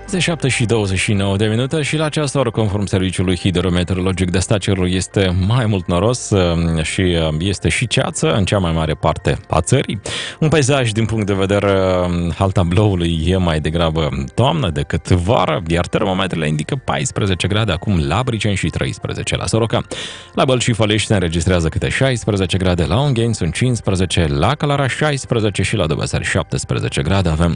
7 și 29 de minute și la această oră, conform serviciului hidrometeorologic de stat, cerul este mai mult noros și este și ceață în cea mai mare parte a țării. Un peisaj din punct de vedere al tabloului e mai degrabă toamnă decât vară, iar termometrele indică 14 grade acum la Briceni și 13 la Soroca. La Bălți și Fălești se înregistrează câte 16 grade, la Ungheni sunt 15, la Călăraș 16 și la Dubăsari 17 grade avem.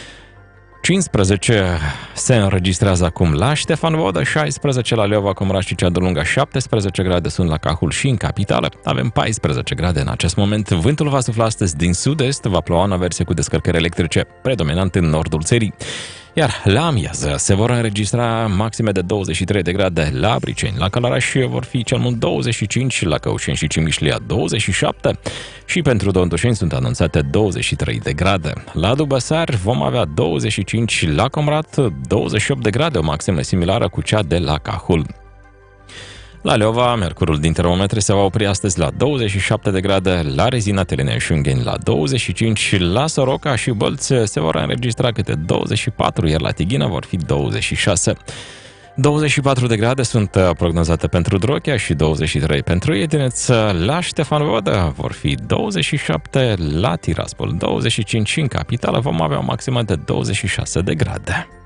15 se înregistrează acum la Ștefan Vodă, 16 la Leova, Comraș și Ceadă Lungă, 17 grade sunt la Cahul și în capitală. Avem 14 grade în acest moment. Vântul va sufla astăzi din sud-est, va ploua în aversie cu descărcări electrice, predominant în nordul țării. Iar la amiază se vor înregistra maxime de 23 de grade la Briceni, la Călăraș vor fi cel mult 25, la Căușeni și Cimișlia 27 și pentru Dontoșeni sunt anunțate 23 de grade. La Dubăsari vom avea 25, la Comrat 28 de grade, o maximă similară cu cea de la Cahul. La Leova, mercurul din termometre se va opri astăzi la 27 de grade, la Rezina, Telinea și Ungheni la 25, la Soroca și Bălți se vor înregistra câte 24, iar la Tighina vor fi 26. 24 de grade sunt prognozate pentru Drochea și 23 pentru Iedineț, la Ștefan Vodă vor fi 27, la Tiraspol 25 și în capitală vom avea o maximă de 26 de grade.